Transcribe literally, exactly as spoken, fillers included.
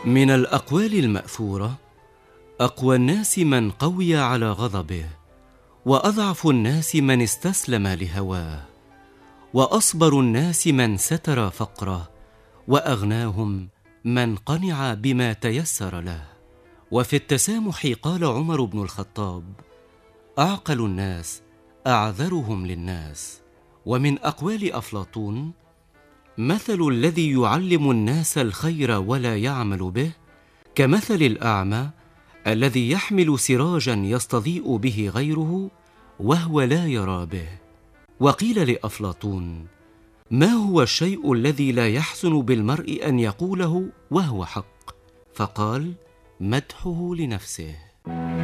من الأقوال المأثورة: أقوى الناس من قوي على غضبه، وأضعف الناس من استسلم لهواه، وأصبر الناس من ستر فقره، وأغناهم من قنع بما تيسر له. وفي التسامح قال عمر بن الخطاب: أعقل الناس أعذرهم للناس. ومن أقوال أفلاطون: مثل الذي يعلم الناس الخير ولا يعمل به كمثل الأعمى الذي يحمل سراجا يستضيء به غيره وهو لا يرى به. وقيل لأفلاطون: ما هو الشيء الذي لا يحسن بالمرء أن يقوله وهو حق؟ فقال: مدحه لنفسه.